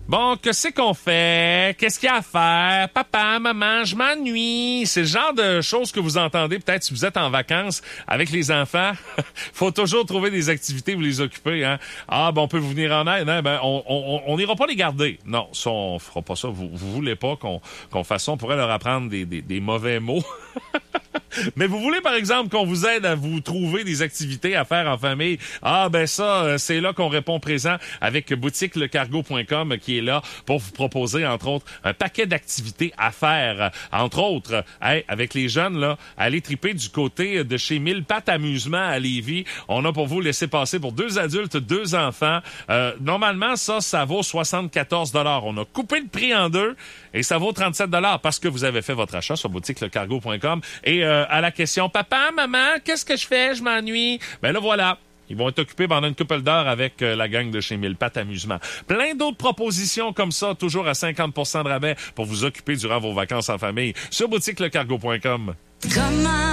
Bon, qu'est-ce qu'on fait? Qu'est-ce qu'il y a à faire? Papa, maman, je m'ennuie. C'est le genre de choses que vous entendez peut-être si vous êtes en vacances avec les enfants. Faut toujours trouver des activités pour les occuper, hein. Ah, on peut vous venir en aide, hein? On n'ira pas les garder. Non, ça, on fera pas ça. Vous voulez pas qu'on fasse ça. On pourrait leur apprendre des mauvais mots. Mais vous voulez, par exemple, qu'on vous aide à vous trouver des activités à faire en famille? Ah, ça, c'est là qu'on répond présent avec boutiquelecargo.com qui est là pour vous proposer, entre autres, un paquet d'activités à faire. Entre autres, avec les jeunes, là, allez triper du côté de chez Mille Pattes Amusement à Lévis. On a pour vous laisser passer pour 2 adultes, 2 enfants. Normalement, ça vaut 74 $. On a coupé le prix en deux et ça vaut 37 $ parce que vous avez fait votre achat sur boutiquelecargo.com. Et à la question, papa, maman, qu'est-ce que je fais? Je m'ennuie. Ben là, voilà. Ils vont être occupés pendant une couple d'heures avec la gang de chez Mille Pattes Amusement. Plein d'autres propositions comme ça, toujours à 50% de rabais pour vous occuper durant vos vacances en famille sur boutiquelecargo.com.